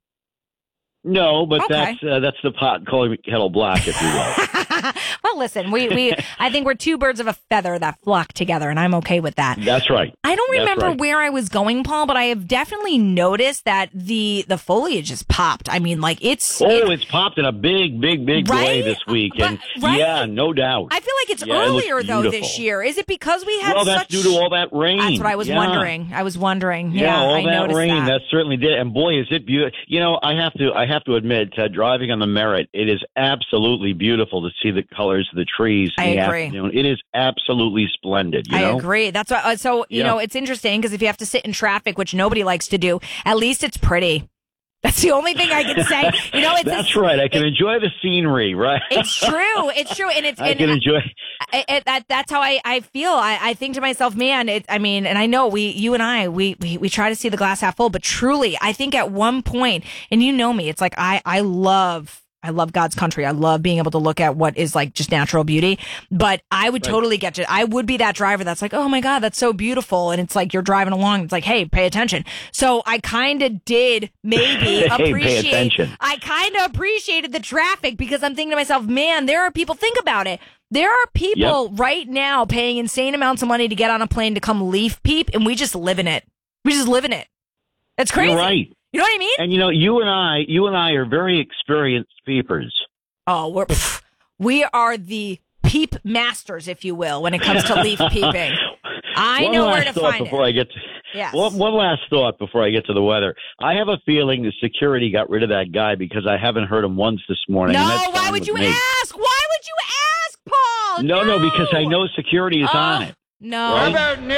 No, but that's the pot calling kettle black, if you will. Well, listen, we I think we're two birds of a feather that flock together, and I'm okay with that. That's right. I don't remember where I was going, Paul, but I have definitely noticed that the foliage has popped. I mean, like it's popped in a big way this week, and yeah, no doubt. I feel like it's earlier though this year. Is it because we had? Well, that's due to all that rain. That's what I was wondering. Yeah, all I that rain that certainly did, and boy, is it beautiful. I have to admit, driving on the Merritt, it is absolutely beautiful to see the colors of the trees in the afternoon. It is absolutely splendid. I agree. That's why. So it's interesting because if you have to sit in traffic, which nobody likes to do, at least it's pretty. That's the only thing I can say. That's right. I can enjoy the scenery, right? It's true. It's true, and it's. I can enjoy. That's how I feel. I think to myself, man. And I know you and I try to see the glass half full, but truly, I think at one point, and you know me, it's like I love God's country. I love being able to look at what is like just natural beauty, but I would totally get you. I would be that driver that's like, oh my God, that's so beautiful. And it's like, you're driving along. It's like, hey, pay attention. So I kind of did maybe I kind of appreciated the traffic because I'm thinking to myself, man, there are people, think about it. There are people right now paying insane amounts of money to get on a plane to come leaf peep, and we just live in it. That's crazy. You're right. You know what I mean? And you and I are very experienced peepers. Oh, we are the peep masters, if you will, when it comes to leaf peeping. I know where to find it. Yes. One last thought before I get to the weather. I have a feeling the security got rid of that guy because I haven't heard him once this morning. No, why would you ask? Why would you ask, Paul? No, because I know security is on it. No. Right? How about new?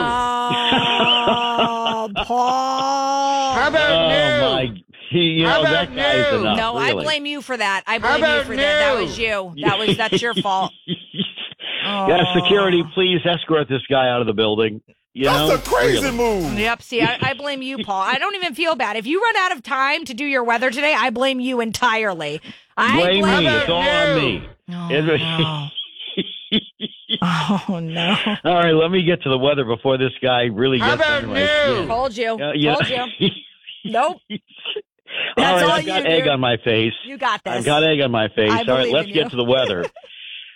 Oh, Paul. How about new? That guy's enough. No, really. I blame you for that. That was you. That's your fault. Yeah, security, please escort this guy out of the building. That's a crazy move. Yep. See, I blame you, Paul. I don't even feel bad. If you run out of time to do your weather today, I blame you entirely. Blame me. It's all on me. Oh, no. All right, let me get to the weather before this guy really gets under my skin. Told you. Told you. Nope. I've got egg on my face. You got this. I've got egg on my face. All right, let's get to the weather.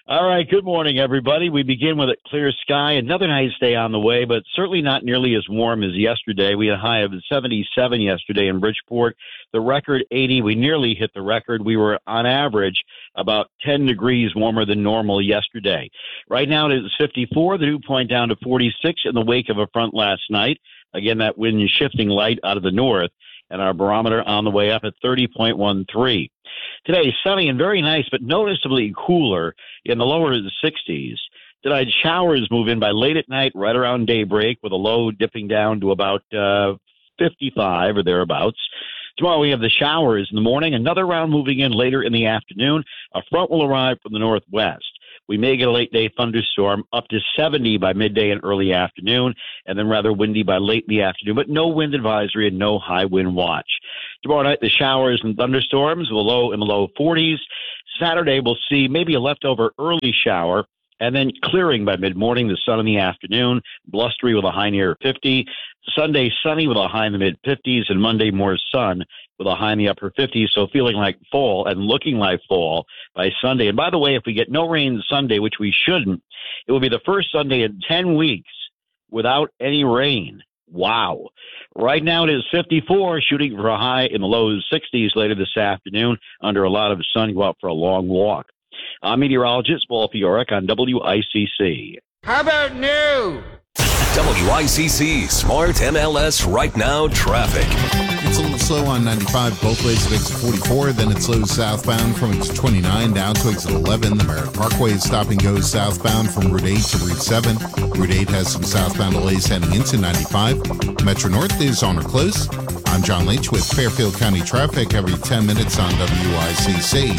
All right, good morning, everybody. We begin with a clear sky. Another nice day on the way, but certainly not nearly as warm as yesterday. We had a high of 77 yesterday in Bridgeport. The record 80. We nearly hit the record. We were on average about 10 degrees warmer than normal yesterday. Right now it is 54. The dew point down to 46 in the wake of a front last night. Again, that wind is shifting light out of the north, and our barometer on the way up at 30.13. Today, sunny and very nice, but noticeably cooler in the lower 60s. Tonight, showers move in by late at night, right around daybreak, with a low dipping down to about 55 or thereabouts. Tomorrow we have the showers in the morning, another round moving in later in the afternoon. A front will arrive from the northwest. We may get a late-day thunderstorm up to 70 by midday and early afternoon, and then rather windy by late in the afternoon, but no wind advisory and no high wind watch. Tomorrow night, the showers and thunderstorms will low in the low 40s. Saturday, we'll see maybe a leftover early shower, and then clearing by mid-morning, the sun in the afternoon, blustery with a high near 50. Sunday, sunny with a high in the mid-50s, and Monday, more sun with a high in the upper 50s, so feeling like fall and looking like fall by Sunday. And by the way, if we get no rain Sunday, which we shouldn't, it will be the first Sunday in 10 weeks without any rain. Wow. Right now it is 54, shooting for a high in the low 60s later this afternoon. Under a lot of sun, go out for a long walk. I'm meteorologist Paul Fioric on WICC. How about new? WICC Smart MLS Right Now traffic. It's a little slow on 95 both ways at exit 44. Then it slows southbound from exit 29 down to exit 11. The Merritt Parkway is stop and go southbound from Route 8 to Route 7. Route 8 has some southbound delays heading into 95. Metro North is on or close. I'm John Leach with Fairfield County traffic every 10 minutes on WICC.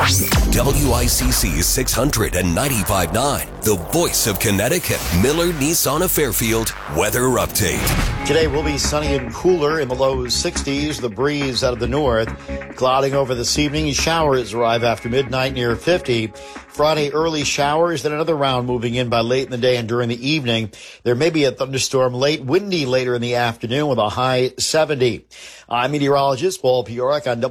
WICC 695.9, the voice of Connecticut. Miller Nissan of Fairfield weather update. Today will be sunny and cooler in the low 60s. The breeze out of the north. Clouding over this evening. Showers arrive after midnight near 50. Friday, early showers, then another round moving in by late in the day and during the evening. There may be a thunderstorm late, windy later in the afternoon with a high 70. I'm meteorologist Paul Piorek on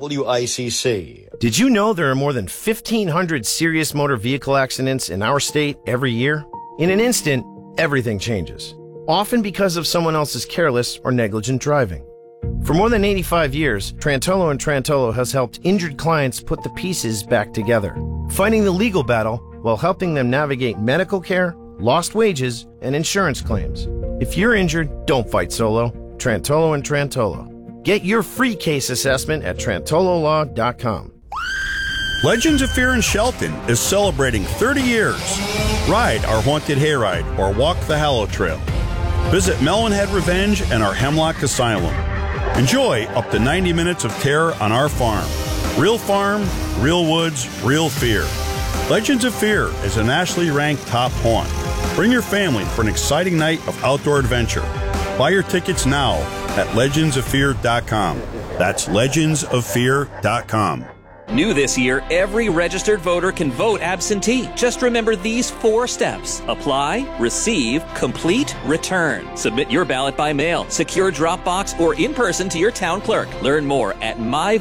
WICC. Did you know there are more than 1,500 serious motor vehicle accidents in our state every year? In an instant, everything changes, often because of someone else's careless or negligent driving. For more than 85 years, Trantolo & Trantolo has helped injured clients put the pieces back together, fighting the legal battle while helping them navigate medical care, lost wages, and insurance claims. If you're injured, don't fight solo. Trantolo & Trantolo. Get your free case assessment at trantololaw.com. Legends of Fear in Shelton is celebrating 30 years. Ride our Haunted Hayride or walk the Hallow Trail. Visit Melonhead Revenge and our Hemlock Asylum. Enjoy up to 90 minutes of terror on our farm. Real farm, real woods, real fear. Legends of Fear is a nationally ranked top haunt. Bring your family for an exciting night of outdoor adventure. Buy your tickets now at legendsoffear.com. That's legendsoffear.com. New this year, every registered voter can vote absentee. Just remember these 4 steps. Apply, receive, complete, return. Submit your ballot by mail, secure Dropbox, or in person to your town clerk. Learn more at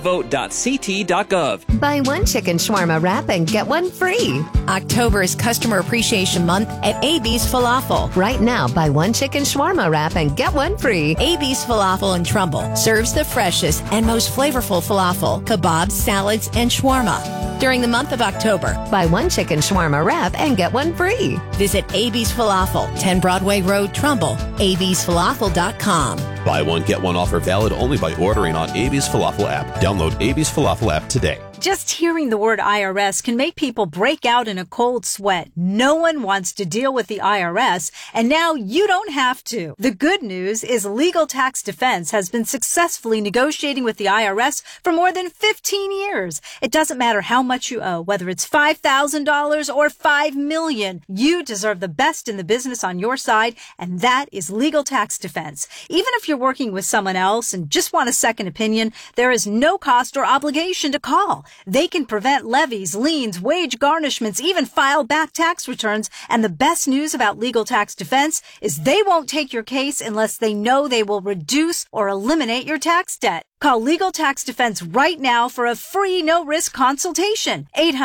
myvote.ct.gov. Buy one chicken shawarma wrap and get one free. October is Customer Appreciation Month at AB's Falafel. Right now, buy one chicken shawarma wrap and get one free. AB's Falafel in Trumbull serves the freshest and most flavorful falafel, kebabs, salads, and shawarma. During the month of October, buy one chicken shawarma wrap and get one free. Visit AB's Falafel, 10 Broadway Road, Trumbull, absfalafel.com. Buy one, get one offer valid only by ordering on AB's Falafel app. Download AB's Falafel app today. Just hearing the word IRS can make people break out in a cold sweat. No one wants to deal with the IRS, and now you don't have to. The good news is Legal Tax Defense has been successfully negotiating with the IRS for more than 15 years. It doesn't matter how much you owe, whether it's $5,000 or $5 million. You deserve the best in the business on your side, and that is Legal Tax Defense. Even if you're working with someone else and just want a second opinion, there is no cost or obligation to call. They can prevent levies, liens, wage garnishments, even file back tax returns. And the best news about Legal Tax Defense is they won't take your case unless they know they will reduce or eliminate your tax debt. Call Legal Tax Defense right now for a free no-risk consultation.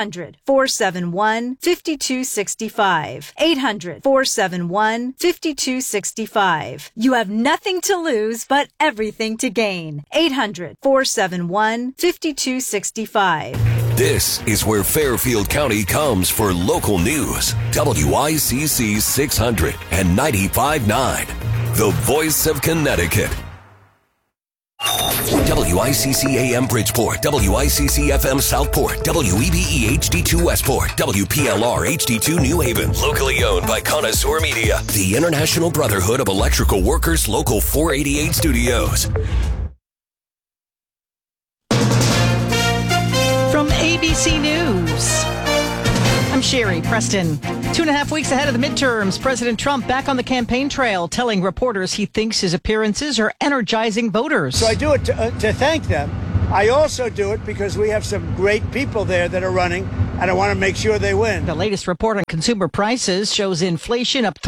800-471-5265. 800-471-5265. You have nothing to lose, but everything to gain. 800-471-5265. This is where Fairfield County comes for local news. WICC 600 and 95.9. The voice of Connecticut. WICC AM Bridgeport, WICC FM Southport, WEBE HD2 Westport, WPLR HD2 New Haven. Locally owned by Connoisseur Media, the International Brotherhood of Electrical Workers, Local 488 Studios. From ABC News, I'm Sherry Preston. 2.5 weeks ahead of the midterms, President Trump back on the campaign trail, telling reporters he thinks his appearances are energizing voters. So I do it to thank them. I also do it because we have some great people there that are running, and I want to make sure they win. The latest report on consumer prices shows inflation up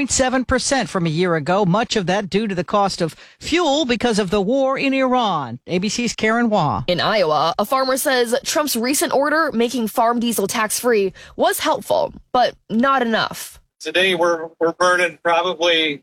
3.7% from a year ago, much of that due to the cost of fuel because of the war in Iran. ABC's Karen Waugh. In Iowa, a farmer says Trump's recent order making farm diesel tax-free was helpful, but not enough. Today, we're burning probably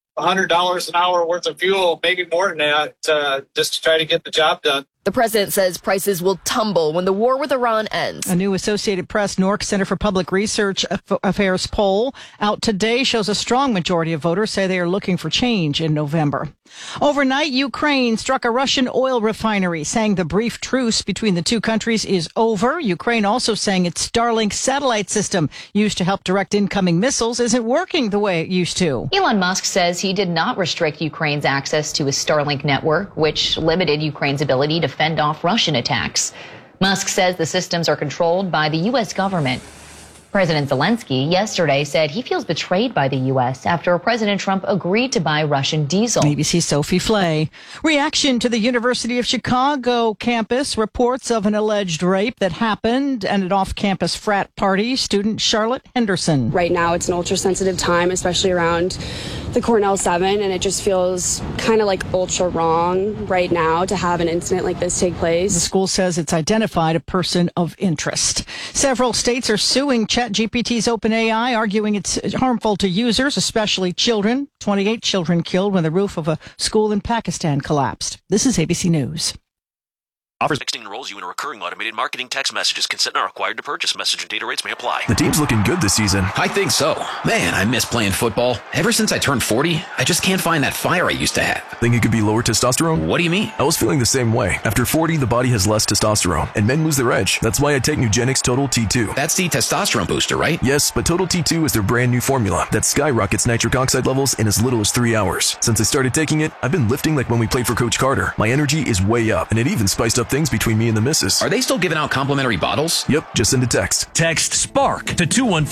$100 an hour worth of fuel, maybe more than that, just to try to get the job done. The president says prices will tumble when the war with Iran ends. A new Associated Press Newark Center for Public Research Affairs poll out today shows a strong majority of voters say they are looking for change in November. Overnight, Ukraine struck a Russian oil refinery, saying the brief truce between the two countries is over. Ukraine also saying its Starlink satellite system used to help direct incoming missiles isn't working the way it used to. Elon Musk says he did not restrict Ukraine's access to his Starlink network, which limited Ukraine's ability to fend off Russian attacks. Musk says the systems are controlled by the U.S. government. President Zelensky yesterday said he feels betrayed by the U.S. after President Trump agreed to buy Russian diesel. ABC's Sophie Flay. Reaction to the University of Chicago campus reports of an alleged rape that happened at an off-campus frat party. Student Charlotte Henderson. Right now, it's an ultra-sensitive time, especially around the Cornell 7, and it just feels kind of like ultra wrong right now to have an incident like this take place. The school says it's identified a person of interest. Several states are suing ChatGPT's OpenAI, arguing it's harmful to users, especially children. 28 children killed when the roof of a school in Pakistan collapsed. This is ABC News. Offers texting enrolls you in a recurring automated marketing text messages. Consent not required to purchase. Message and data rates may apply. The team's looking good this season. I think so. Man, I miss playing football. Ever since I turned 40, I just can't find that fire I used to have. Think it could be lower testosterone? What do you mean? I was feeling the same way. After 40, the body has less testosterone, and men lose their edge. That's why I take Nugenix Total T2. That's the testosterone booster, right? Yes, but Total T2 is their brand new formula that skyrockets nitric oxide levels in as little as 3 hours. Since I started taking it, I've been lifting like when we played for Coach Carter. My energy is way up, and it even spiced up things between me and the missus. Are they still giving out complimentary bottles? Yep, just send a text. Text SPARK to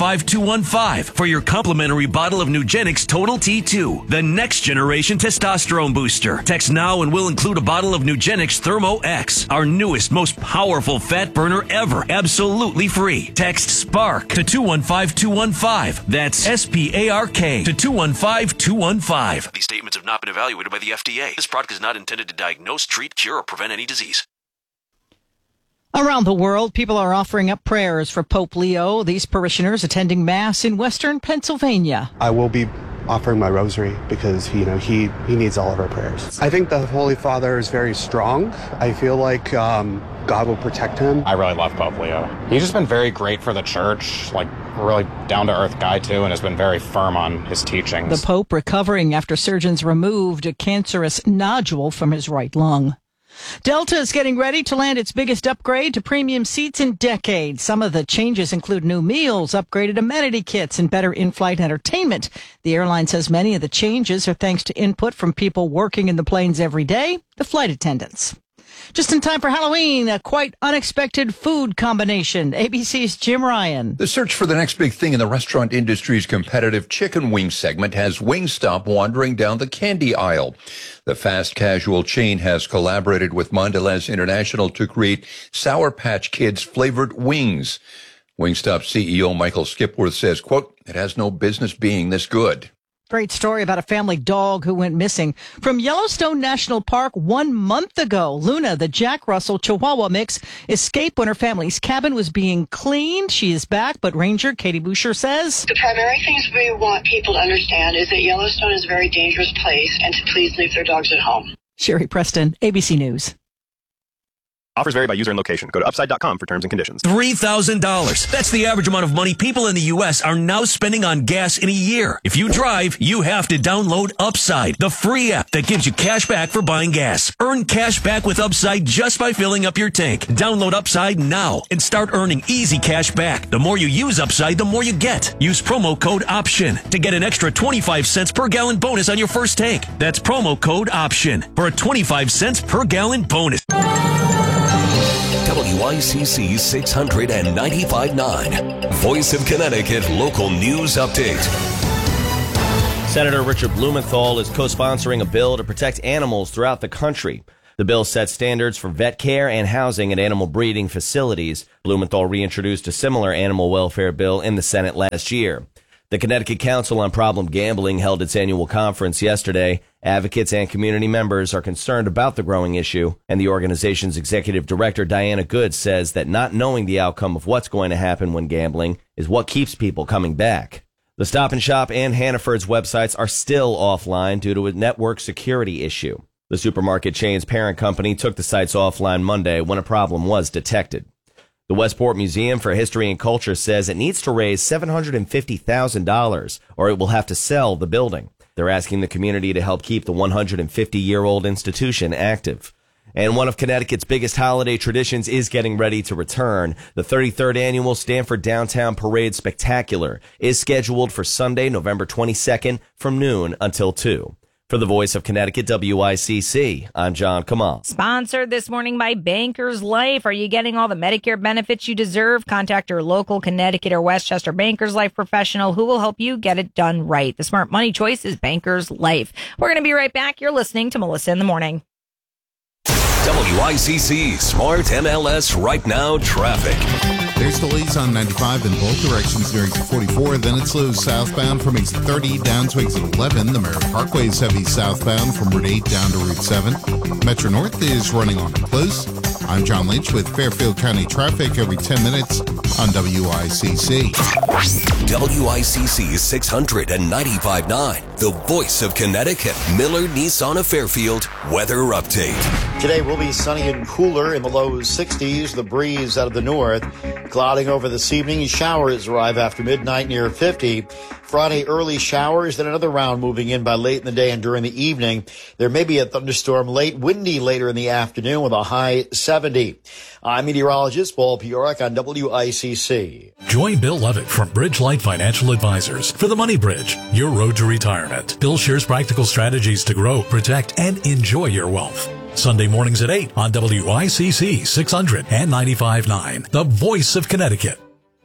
215-215 for your complimentary bottle of Nugenix Total T2, the next generation testosterone booster. Text now and we'll include a bottle of Nugenix Thermo X, our newest, most powerful fat burner ever, absolutely free. Text SPARK to 215-215. That's SPARK to 215-215. These statements have not been evaluated by the FDA. This product is not intended to diagnose, treat, cure, or prevent any disease. Around the world, people are offering up prayers for Pope Leo. These parishioners attending Mass in Western Pennsylvania. I will be offering my rosary because, he needs all of our prayers. I think the Holy Father is very strong. I feel like God will protect him. I really love Pope Leo. He's just been very great for the church, like really down-to-earth guy too, and has been very firm on his teachings. The Pope recovering after surgeons removed a cancerous nodule from his right lung. Delta is getting ready to land its biggest upgrade to premium seats in decades. Some of the changes include new meals, upgraded amenity kits, and better in-flight entertainment. The airline says many of the changes are thanks to input from people working in the planes every day, the flight attendants. Just in time for Halloween, a quite unexpected food combination. ABC's Jim Ryan. The search for the next big thing in the restaurant industry's competitive chicken wing segment has Wingstop wandering down the candy aisle. The fast casual chain has collaborated with Mondelez International to create Sour Patch Kids flavored wings. Wingstop CEO Michael Skipworth says, quote, "It has no business being this good." Great story about a family dog who went missing from Yellowstone National Park 1 month ago. Luna, the Jack Russell Chihuahua mix, escaped when her family's cabin was being cleaned. She is back, but Ranger Katie Boucher says the primary things we want people to understand is that Yellowstone is a very dangerous place and to please leave their dogs at home. Sherry Preston, ABC News. Offers vary by user and location. Go to upside.com for terms and conditions. $3,000. That's the average amount of money people in the U.S. are now spending on gas in a year. If you drive, you have to download Upside, the free app that gives you cash back for buying gas. Earn cash back with Upside just by filling up your tank. Download Upside now and start earning easy cash back. The more you use Upside, the more you get. Use promo code OPTION to get an extra 25 cents per gallon bonus on your first tank. That's promo code OPTION for a 25 cents per gallon bonus. WICC 695.9, Voice of Connecticut Local News Update. Senator Richard Blumenthal is co-sponsoring a bill to protect animals throughout the country. The bill sets standards for vet care and housing at animal breeding facilities. Blumenthal reintroduced a similar animal welfare bill in the Senate last year. The Connecticut Council on Problem Gambling held its annual conference yesterday. Advocates and community members are concerned about the growing issue, and the organization's executive director, Diana Good, says that not knowing the outcome of what's going to happen when gambling is what keeps people coming back. The Stop and Shop and Hannaford's websites are still offline due to a network security issue. The supermarket chain's parent company took the sites offline Monday when a problem was detected. The Westport Museum for History and Culture says it needs to raise $750,000 or it will have to sell the building. They're asking the community to help keep the 150-year-old institution active. And one of Connecticut's biggest holiday traditions is getting ready to return. The 33rd annual Stanford Downtown Parade Spectacular is scheduled for Sunday, November 22nd from noon until 2. For the Voice of Connecticut, WICC, I'm John Kamal. Sponsored this morning by Bankers Life. Are you getting all the Medicare benefits you deserve? Contact your local Connecticut or Westchester Bankers Life professional who will help you get it done right. The smart money choice is Bankers Life. We're going to be right back. You're listening to Melissa in the Morning. WICC Smart MLS Right Now Traffic. There's delays on 95 in both directions near exit 44. Then it slows southbound from exit 30 down to exit 11. The Merritt Parkway is heavy southbound from Route 8 down to Route 7. Metro North is running on close. I'm John Lynch with Fairfield County traffic every 10 minutes on WICC. WICC 695.9, the Voice of Connecticut, Miller Nissan of Fairfield weather update. Today will be sunny and cooler in the low 60s. The breeze out of the north. Clouding over this evening. Showers arrive after midnight near 50. Friday, early showers, then another round moving in by late in the day and during the evening. There may be a thunderstorm late, windy later in the afternoon with a high 70. I'm meteorologist Paul Piorek on WICC. Join Bill Levitt from Bridgelight Financial Advisors for the Money Bridge, your road to retirement. Bill shares practical strategies to grow, protect, and enjoy your wealth. Sunday mornings at 8 on WICC 695.9, the Voice of Connecticut.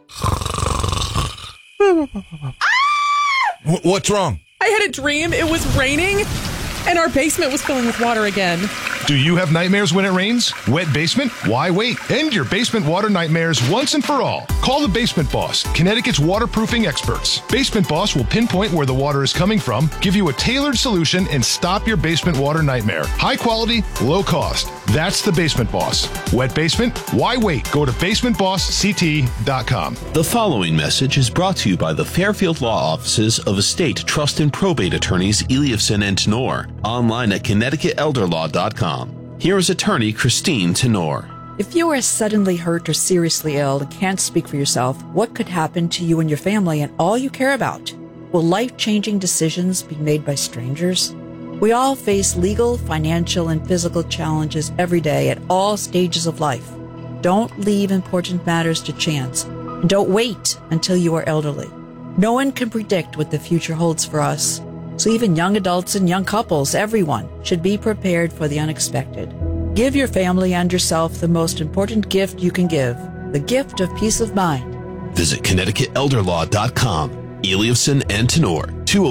What's wrong? I had a dream. It was raining, and our basement was filling with water again. Do you have nightmares when it rains? Wet basement? Why wait? End your basement water nightmares once and for all. Call the Basement Boss, Connecticut's waterproofing experts. Basement Boss will pinpoint where the water is coming from, give you a tailored solution, and stop your basement water nightmare. High quality, low cost. That's the Basement Boss. Wet basement? Why wait? Go to basementbossct.com. The following message is brought to you by the Fairfield Law Offices of Estate, Trust, and Probate Attorneys Eliafson and Tenor. Online at ConnecticutElderLaw.com. Here is attorney Christine Tenor. If you are suddenly hurt or seriously ill and can't speak for yourself, what could happen to you and your family and all you care about? Will life-changing decisions be made by strangers? We all face legal, financial, and physical challenges every day at all stages of life. Don't leave important matters to chance, and don't wait until you are elderly. No one can predict what the future holds for us. So even young adults and young couples, everyone, should be prepared for the unexpected. Give your family and yourself the most important gift you can give, the gift of peace of mind. Visit ConnecticutElderLaw.com. Eliafson and Tenor,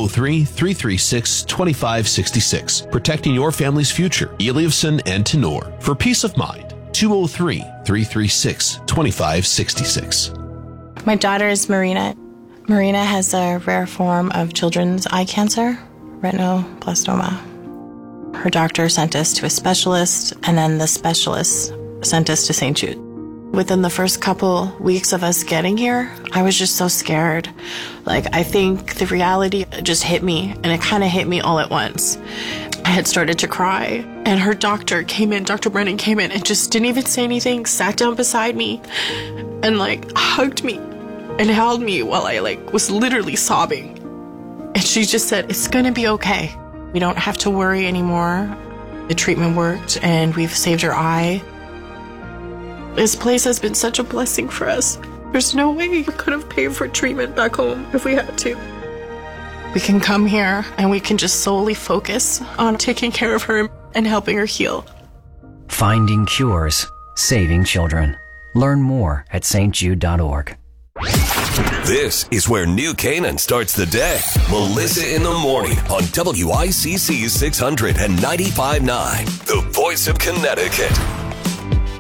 203-336-2566. Protecting your family's future. Eliafson and Tenor. For peace of mind, 203-336-2566. My daughter is Marina. Marina has a rare form of children's eye cancer, retinoblastoma. Her doctor sent us to a specialist, and then the specialist sent us to St. Jude. Within the first couple weeks of us getting here, I was just so scared. I think the reality just hit me, and it kind of hit me all at once. I had started to cry, and her doctor came in, Dr. Brennan came in, and just didn't even say anything, sat down beside me, and hugged me and held me while I was literally sobbing. And she just said, "It's gonna be okay. We don't have to worry anymore. The treatment worked, and we've saved her eye." This place has been such a blessing for us. There's no way we could have paid for treatment back home if we had to. We can come here and we can just solely focus on taking care of her and helping her heal. Finding cures, saving children. Learn more at stjude.org. This is where New Canaan starts the day. Melissa in the morning on WICC 600 and 95.9, the voice of Connecticut.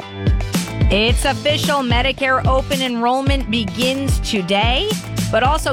It's official. Medicare open enrollment begins today, but also